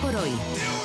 por hoy.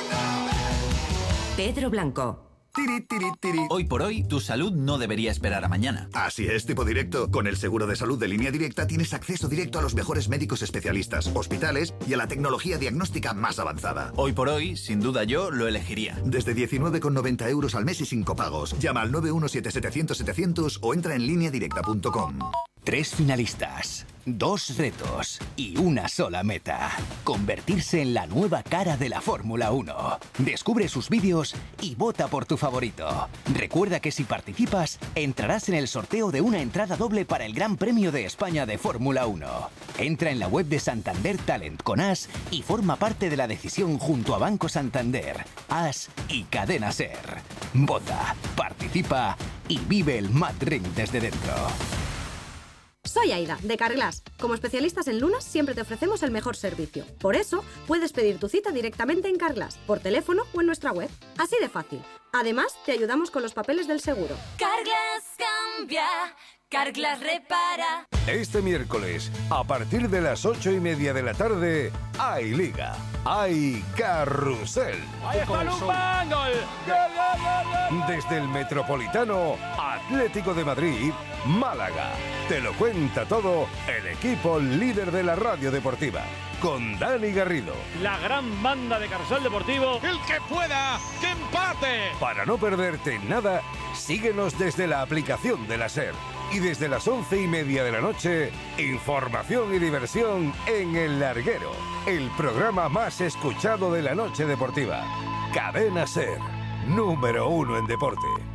Pedro Blanco. Hoy por hoy, tu salud no debería esperar a mañana. Así es, tipo directo. Con el seguro de salud de Línea Directa tienes acceso directo a los mejores médicos especialistas, hospitales y a la tecnología diagnóstica más avanzada. Hoy por hoy, sin duda yo lo elegiría. Desde 19,90 euros al mes y sin copagos. Llama al 917-700-700 o entra en lineadirecta.com. 3 finalistas, 2 retos y una sola meta. Convertirse en la nueva cara de la Fórmula 1. Descubre sus vídeos y vota por tu favorito. Recuerda que si participas, entrarás en el sorteo de una entrada doble para el Gran Premio de España de Fórmula 1. Entra en la web de Santander Talent con As y forma parte de la decisión junto a Banco Santander, As y Cadena Ser. Vota, participa y vive el Mad Ring desde dentro. Soy Aida, de Carglass. Como especialistas en lunas, siempre te ofrecemos el mejor servicio. Por eso, puedes pedir tu cita directamente en Carglass, por teléfono o en nuestra web. Así de fácil. Además, te ayudamos con los papeles del seguro. Carglass cambia, Carglass repara. Este miércoles, a partir de las 8:30 de la tarde, hay Liga, hay Carrusel. ¡Ahí está Lupán! ¡Gol! Desde el Metropolitano, Atlético de Madrid, Málaga. Te lo cuenta todo el equipo líder de la radio deportiva, con Dani Garrido. La gran banda de Carrusel Deportivo. ¡El que pueda! ¡Que empate! Para no perderte nada, síguenos desde la aplicación de la SER. Y desde las 11:30 de la noche, información y diversión en El Larguero, el programa más escuchado de la noche deportiva. Cadena SER, número 1 en deporte.